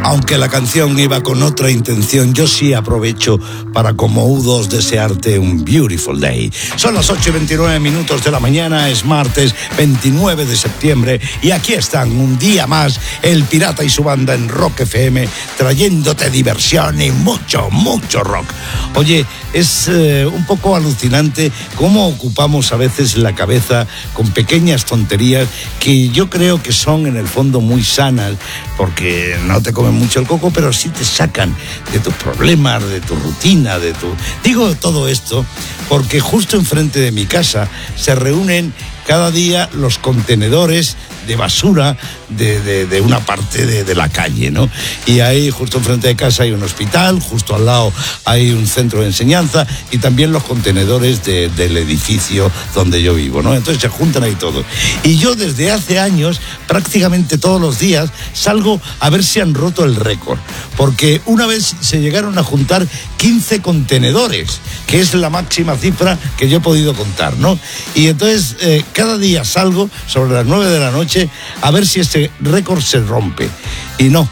Aunque la canción iba con otra intención, yo sí aprovecho para, como U2, desearte un beautiful day. Son las 8:29 de la mañana, es martes 29 de septiembre y aquí están un día más El Pirata y su banda en Rock FM, trayéndote diversión y mucho, mucho rock. Oye, es un poco alucinante cómo ocupamos a veces la cabeza con pequeñas tonterías que yo creo que son en el fondo muy sanas, porque no te comen mucho el coco, pero sí te sacan de tus problemas, de tu rutina, de tu... Digo todo esto porque justo enfrente de mi casa se reúnen cada día los contenedores de basura de una parte de la calle, ¿no? Y ahí, justo enfrente de casa, hay un hospital, justo al lado hay un centro de enseñanza y también los contenedores del edificio donde yo vivo, ¿no? Entonces se juntan ahí todos. Y yo desde hace años, prácticamente todos los días, salgo a ver si han roto el récord. Porque una vez se llegaron a juntar 15 contenedores, que es la máxima cifra que yo he podido contar, ¿no? Y entonces cada día salgo sobre las 9 de la noche a ver si este récord se rompe. Y no,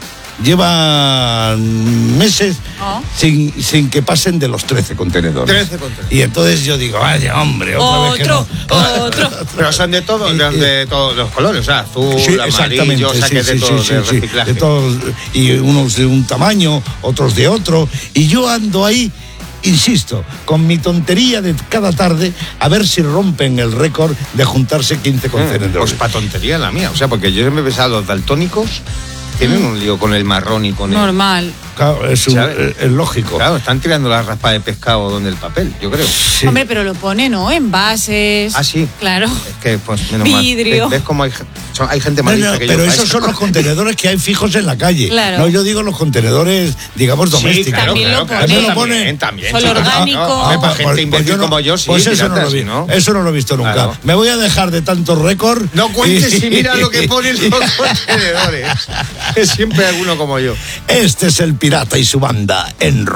llevan meses sin que pasen de los 13 contenedores. 13 contenedores. Y entonces yo digo, vaya hombre, otra vez que no. Otro. Pero son de todos los colores, o sea, azul, sí, amarillo, o sea, que de todos de reciclaje. De todos, y unos de un tamaño, otros de otro. Y yo ando ahí, insisto, con mi tontería de cada tarde, a ver si rompen el récord de juntarse 15 contenedores. Pues para tontería la mía, o sea, porque yo siempre he pensado, los daltónicos tienen un lío con el marrón y con el... Normal. Claro, es lógico. Claro, están tirando la raspa de pescado donde el papel, yo creo. Sí. Hombre, pero lo pone, ¿no? Envases. Ah, sí. Claro. Es que, pues, menos vidrio. mal. ¿Ves cómo hay gente más lista que yo? Pero esos son los contenedores que hay fijos en la calle. Claro. No, yo digo los contenedores, digamos, domésticos. Sí, claro, También claro, lo claro. pone. Lo pone. También. Son orgánicos. No, para gente imbécil como yo, sí. Pues eso no lo vi, ¿no? Eso no lo he visto nunca. Claro. Me voy a dejar de tantos récords. No cuentes y mira lo que ponen los contenedores. Es siempre alguno como yo. Este es El Pirata y su banda en